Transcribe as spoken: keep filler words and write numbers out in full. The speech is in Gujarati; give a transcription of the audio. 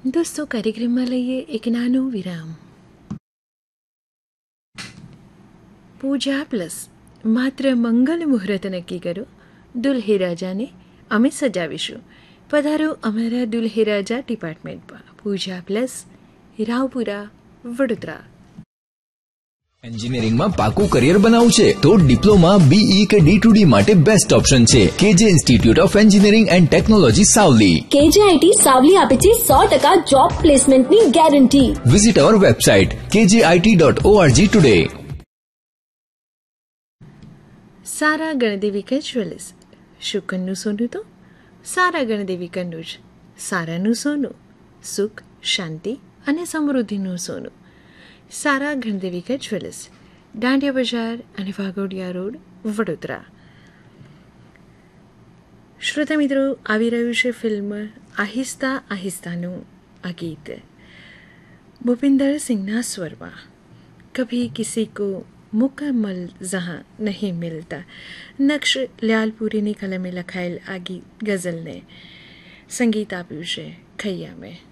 દોસ્તો, કાર્યક્રમમાં લઈએ એક નાનો વિરામ. પૂજા પ્લસ માત્ર મંગલ મુહૂર્ત નક્કી કરો, દુલ્હે રાજાને અમે સજાવીશું. પધારો અમારા દુલ્હે રાજા ડિપાર્ટમેન્ટમાં. પૂજા પ્લસ, રાવપુરા, વડોદરા. એન્જિનિયરિંગમાં પાકું કરિયર બનાવવું છે તો ડિપ્લોમા, બીઈ કે ડી ટુ ડી માટે બેસ્ટ ઓપ્શન છે કેજે institute of engineering and technology Savli. કેજે આઈટી સાવલી આપે છે સો ટકા જોબ પ્લેસમેન્ટની ગેરંટી. વિઝિટ અવર વેબસાઇટ કેજે આઈટી ડોટ ઓઆરજી ટુડે. સારા ગણદેવી કે જ્વેલર્સ. શું કન્નું સોનું તો સારા ગણદેવી કન્નું જ. સારાનું સોનું, સુખ, શાંતિ અને સમૃદ્ધિનું સોનું. સારા ગણદેવી કે જ્વેલર્સ, દાંડિયા બજાર અને વાઘોડિયા રોડ, વડોદરા. શ્રોતા મિત્રો, આવી રહ્યું છે ફિલ્મ આહિસ્તા આહિસ્તાનું આ ગીત ભૂપિન્દર સિંહના સ્વરમાં. કભી કિસી કો મુકમ્મલ જહાં નહીં મિલતા, નક્શ લ્યાલપુરીની કલમે લખાયેલ આ ગીત ગઝલને સંગીત આપ્યું છે ખૈયા મેં.